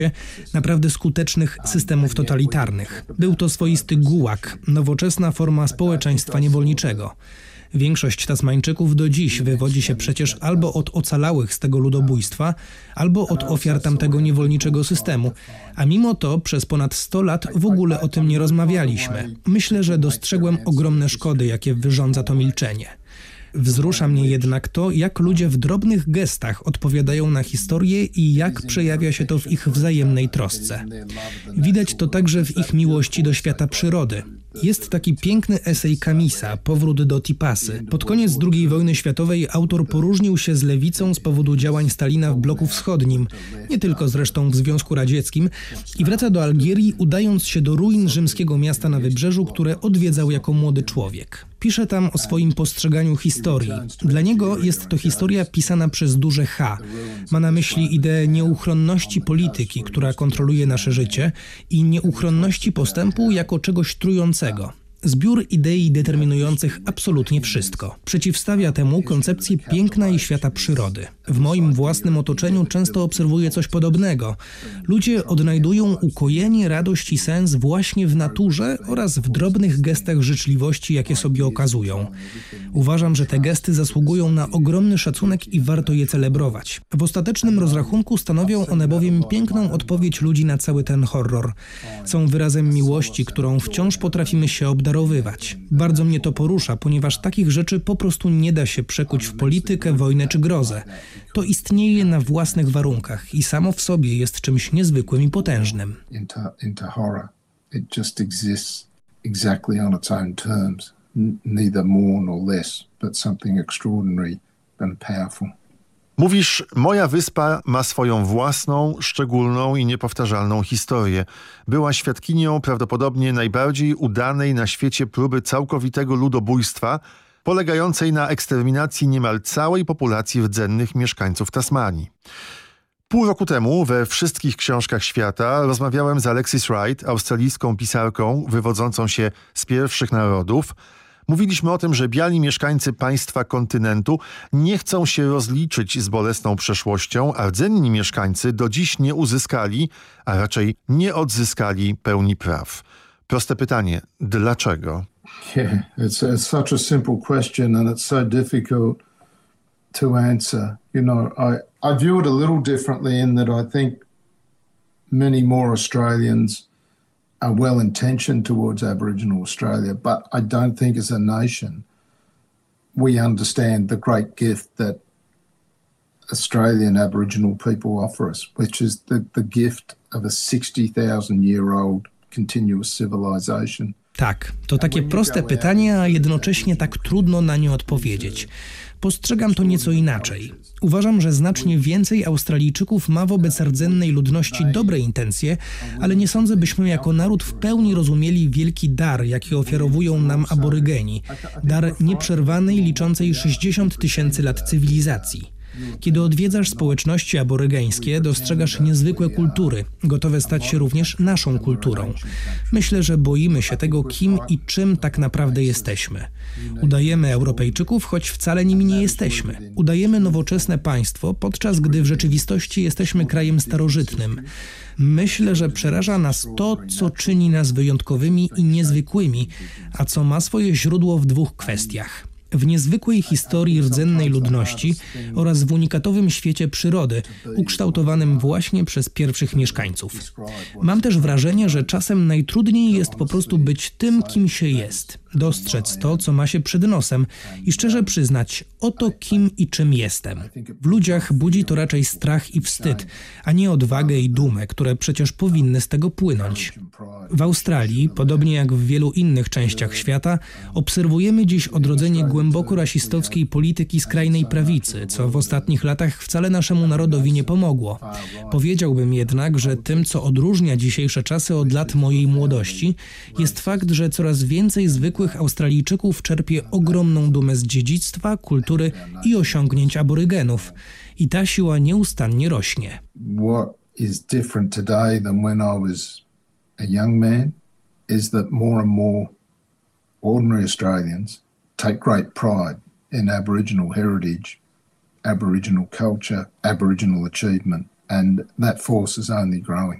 naprawdę skutecznych systemów totalitarnych. Był to swoisty gułag, nowoczesna forma społeczeństwa niewolniczego. Większość Tasmańczyków do dziś wywodzi się przecież albo od ocalałych z tego ludobójstwa, albo od ofiar tamtego niewolniczego systemu. A mimo to przez ponad 100 lat w ogóle o tym nie rozmawialiśmy. Myślę, że dostrzegłem ogromne szkody, jakie wyrządza to milczenie. Wzrusza mnie jednak to, jak ludzie w drobnych gestach odpowiadają na historię i jak przejawia się to w ich wzajemnej trosce. Widać to także w ich miłości do świata przyrody. Jest taki piękny esej Camisa, Powrót do Tipasy. Pod koniec II wojny światowej autor poróżnił się z lewicą z powodu działań Stalina w bloku wschodnim, nie tylko zresztą w Związku Radzieckim, i wraca do Algierii, udając się do ruin rzymskiego miasta na wybrzeżu, które odwiedzał jako młody człowiek. Pisze tam o swoim postrzeganiu historii. Dla niego jest to historia pisana przez duże H. Ma na myśli ideę nieuchronności polityki, która kontroluje nasze życie, i nieuchronności postępu jako czegoś trującego. Zbiór idei determinujących absolutnie wszystko. Przeciwstawia temu koncepcję piękna i świata przyrody. W moim własnym otoczeniu często obserwuję coś podobnego. Ludzie odnajdują ukojenie, radość i sens właśnie w naturze oraz w drobnych gestach życzliwości, jakie sobie okazują. Uważam, że te gesty zasługują na ogromny szacunek i warto je celebrować. W ostatecznym rozrachunku stanowią one bowiem piękną odpowiedź ludzi na cały ten horror. Są wyrazem miłości, którą wciąż potrafimy się obdarować. Bardzo mnie to porusza, ponieważ takich rzeczy po prostu nie da się przekuć w politykę, wojnę czy grozę. To istnieje na własnych warunkach i samo w sobie jest czymś niezwykłym i potężnym. Into horror. It just exists exactly on its own terms. Neither more nor less, but something extraordinary and powerful. Mówisz, moja wyspa ma swoją własną, szczególną i niepowtarzalną historię. Była świadkinią prawdopodobnie najbardziej udanej na świecie próby całkowitego ludobójstwa, polegającej na eksterminacji niemal całej populacji rdzennych mieszkańców Tasmanii. Pół roku temu we wszystkich książkach świata rozmawiałem z Alexis Wright, australijską pisarką wywodzącą się z pierwszych narodów. Mówiliśmy o tym, że biali mieszkańcy państwa kontynentu nie chcą się rozliczyć z bolesną przeszłością, a rdzenni mieszkańcy do dziś nie uzyskali, a raczej nie odzyskali pełni praw. Proste pytanie, dlaczego? Yeah, it's such a simple question and it's so difficult to answer. You know, I view it a little differently in that I think many more Australians are well-intentioned towards Aboriginal Australia, but I don't think as a nation we understand the great gift that Australian Aboriginal people offer us, which is the gift of a 60,000-year-old continuous civilization. Tak, to takie proste pytanie, a jednocześnie tak trudno na nie odpowiedzieć. Postrzegam to nieco inaczej. Uważam, że znacznie więcej Australijczyków ma wobec rdzennej ludności dobre intencje, ale nie sądzę, byśmy jako naród w pełni rozumieli wielki dar, jaki ofiarowują nam aborygeni. Dar nieprzerwanej, liczącej 60 000 lat cywilizacji. Kiedy odwiedzasz społeczności aborygeńskie, dostrzegasz niezwykłe kultury, gotowe stać się również naszą kulturą. Myślę, że boimy się tego, kim i czym tak naprawdę jesteśmy. Udajemy Europejczyków, choć wcale nimi nie jesteśmy. Udajemy nowoczesne państwo, podczas gdy w rzeczywistości jesteśmy krajem starożytnym. Myślę, że przeraża nas to, co czyni nas wyjątkowymi i niezwykłymi, a co ma swoje źródło w dwóch kwestiach. W niezwykłej historii rdzennej ludności oraz w unikatowym świecie przyrody, ukształtowanym właśnie przez pierwszych mieszkańców. Mam też wrażenie, że czasem najtrudniej jest po prostu być tym, kim się jest, dostrzec to, co ma się przed nosem i szczerze przyznać, oto kim i czym jestem. W ludziach budzi to raczej strach i wstyd, a nie odwagę i dumę, które przecież powinny z tego płynąć. W Australii, podobnie jak w wielu innych częściach świata, obserwujemy dziś odrodzenie głęboko rasistowskiej polityki skrajnej prawicy, co w ostatnich latach wcale naszemu narodowi nie pomogło. Powiedziałbym jednak, że tym, co odróżnia dzisiejsze czasy od lat mojej młodości, jest fakt, że coraz więcej zwykłych Australijczyków czerpie ogromną dumę z dziedzictwa, kultury i osiągnięć aborygenów. I ta siła nieustannie rośnie. What is different today than when I was a young man is that more and more ordinary Australians take great pride in Aboriginal heritage, Aboriginal culture, Aboriginal achievement and that force is only growing.